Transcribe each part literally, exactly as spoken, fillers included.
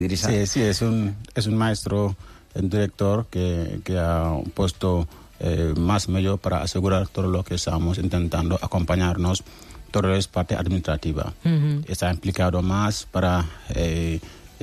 Sí, sí, es un, es un maestro, un director que, que ha puesto eh, más medio para asegurar todo lo que estamos intentando acompañarnos. Todo es parte administrativa. Uh-huh. Está implicado más para eh,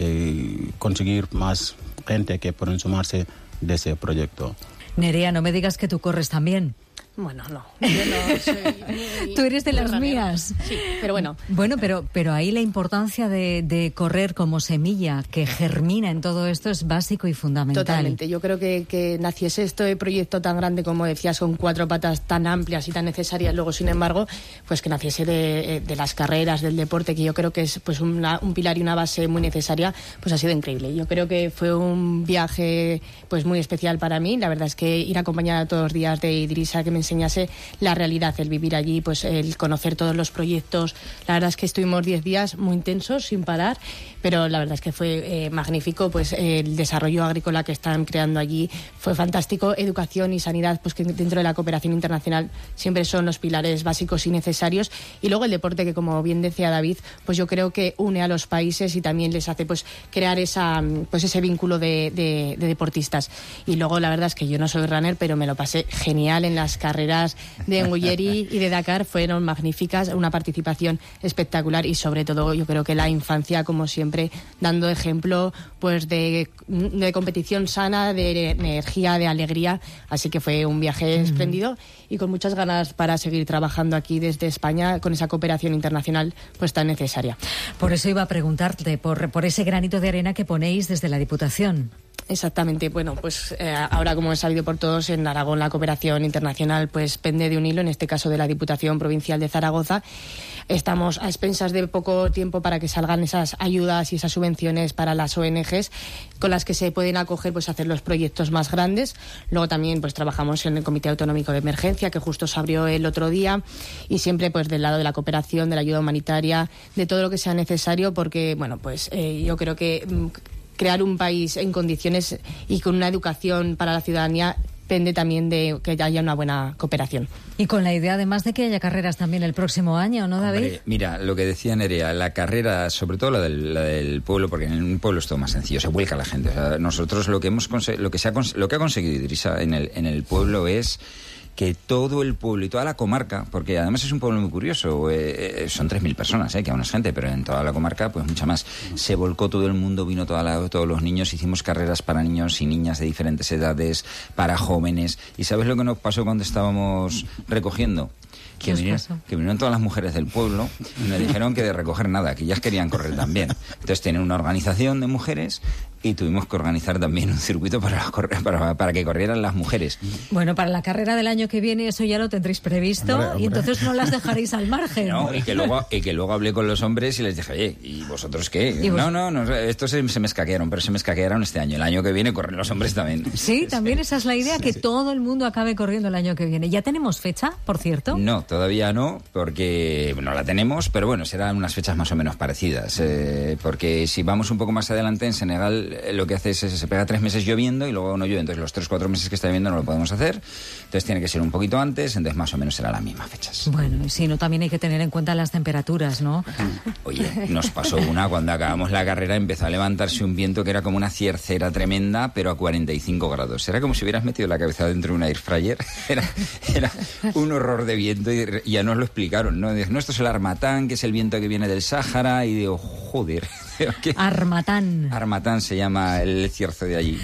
eh, conseguir más gente que pueden sumarse de ese proyecto. Nerea, no me digas que tú corres también. Bueno, no, yo no soy muy, Tú eres de las runner. mías. Sí, pero bueno. Bueno, pero, pero ahí la importancia de, de correr como semilla que germina en todo esto es básico y fundamental. Totalmente. Yo creo que, que naciese este proyecto tan grande, como decías, con cuatro patas tan amplias y tan necesarias, luego, sin embargo, pues que naciese de, de las carreras, del deporte, que yo creo que es pues una, un pilar y una base muy necesaria, pues ha sido increíble. Yo creo que fue un viaje pues muy especial para mí. La verdad es que ir acompañada todos los días de Idrissa, que me enseñase la realidad, el vivir allí, pues el conocer todos los proyectos. La verdad es que estuvimos diez días muy intensos, sin parar, pero la verdad es que fue eh, magnífico. Pues el desarrollo agrícola que están creando allí fue fantástico. Educación y sanidad, pues que dentro de la cooperación internacional siempre son los pilares básicos y necesarios. Y luego el deporte, que como bien decía David, pues yo creo que une a los países y también les hace pues crear esa pues ese vínculo de, de, de deportistas. Y luego la verdad es que yo no soy runner, pero me lo pasé genial en las carreras de Nguyerí y de Dakar. Fueron magníficas, una participación espectacular y sobre todo yo creo que la infancia, como siempre, dando ejemplo pues de, de competición sana, de energía, de alegría. Así que fue un viaje mm. espléndido y con muchas ganas para seguir trabajando aquí desde España con esa cooperación internacional pues tan necesaria. Por eso iba a preguntarte por, por ese granito de arena que ponéis desde la Diputación. Exactamente. Bueno, pues eh, ahora, como es sabido por todos, en Aragón la cooperación internacional pues pende de un hilo, en este caso de la Diputación Provincial de Zaragoza. Estamos a expensas de poco tiempo para que salgan esas ayudas y esas subvenciones para las O N Ges con las que se pueden acoger pues a hacer los proyectos más grandes. Luego también pues trabajamos en el Comité Autonómico de Emergencia, que justo se abrió el otro día, y siempre pues del lado de la cooperación, de la ayuda humanitaria, de todo lo que sea necesario, porque bueno, pues eh, yo creo que mm, crear un país en condiciones y con una educación para la ciudadanía depende también de que haya una buena cooperación. Y con la idea además de que haya carreras también el próximo año, ¿no, David? Hombre, mira, lo que decía Nerea, la carrera, sobre todo la del, la del pueblo, porque en un pueblo es todo más sencillo, se vuelca la gente. O sea, nosotros lo que hemos lo que se ha lo que ha conseguido Idrissa en el en el pueblo es que todo el pueblo y toda la comarca, porque además es un pueblo muy curioso, eh, son tres mil personas, eh, que aún es gente, pero en toda la comarca pues mucha más. Se volcó todo el mundo, vino toda la, todos los niños, hicimos carreras para niños y niñas de diferentes edades, para jóvenes. ¿Y sabes lo que nos pasó cuando estábamos recogiendo? Que vinieron, que vinieron todas las mujeres del pueblo y nos dijeron que de recoger nada, que ellas querían correr también. Entonces tienen una organización de mujeres y tuvimos que organizar también un circuito para, correr, para, para que corrieran las mujeres. Bueno, para la carrera del año que viene eso ya lo tendréis previsto. Hombre, hombre. Y entonces no las dejaréis al margen. No, y que luego y que luego hablé con los hombres y les dije, oye, ¿y vosotros qué? ¿Y vos? No, no, no, estos se, se me escaquearon, pero se me escaquearon este año. El año que viene corren los hombres también. Sí, también esa es la idea, sí, que sí. todo el mundo acabe corriendo el año que viene. ¿Ya tenemos fecha, por cierto? No, todavía no, porque no la tenemos, pero bueno, serán unas fechas más o menos parecidas. Eh, porque si vamos un poco más adelante, en Senegal eh, lo que hace es se pega tres meses lloviendo y luego no llueve, entonces los tres, cuatro meses que está lloviendo no lo podemos hacer, entonces tiene que ser un poquito antes, entonces más o menos será las mismas fechas. Bueno, y si no, también hay que tener en cuenta las temperaturas, ¿no? Oye, nos pasó una, cuando acabamos la carrera empezó a levantarse un viento que era como una ciercera tremenda, pero a cuarenta y cinco grados, era como si hubieras metido la cabeza dentro de un air fryer, era, era un horror de viento y ya nos lo explicaron, ¿no? No, esto es el Harmattan, que es el viento que viene del Sáhara, y digo, joder... ¿Qué? Harmattan. Harmattan se llama el cierzo de allí.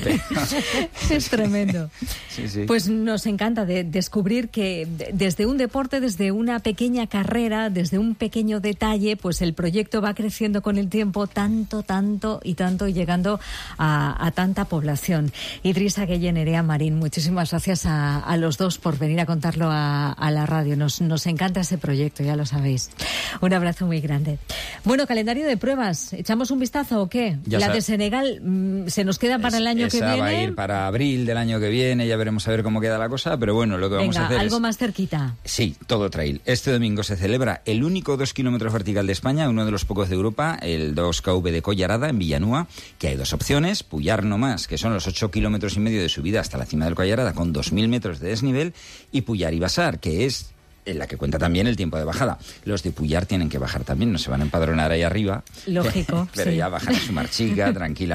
Es tremendo. Sí, sí. Pues nos encanta de descubrir que desde un deporte, desde una pequeña carrera, desde un pequeño detalle, pues el proyecto va creciendo con el tiempo tanto, tanto y tanto, y llegando a, a tanta población. Idrissa Gueye, Nerea Marín, muchísimas gracias a, a los dos por venir a contarlo a, a la radio. Nos, nos encanta ese proyecto, ya lo sabéis. Un abrazo muy grande. Bueno, calendario de pruebas. ¿Echamos un vistazo o qué? Ya la sabe. de Senegal mmm, se nos queda para es, el año esa que viene. va a ir para abril del año que viene, ya veremos a ver cómo queda la cosa, pero bueno, lo que vamos Venga, a hacer algo es... más cerquita. Sí, todo trail. Este domingo se celebra el único dos kilómetros vertical de España, uno de los pocos de Europa, el dos K V de Collarada, en Villanúa, que hay dos opciones: Puyar no más, que son los ocho kilómetros y medio de subida hasta la cima del Collarada, con dos mil metros de desnivel, y Puyar y Basar, que es en la que cuenta también el tiempo de bajada. Los de Puyar tienen que bajar también, no se van a empadronar ahí arriba. Lógico. Pero sí. ya bajan a su marchica, tranquila.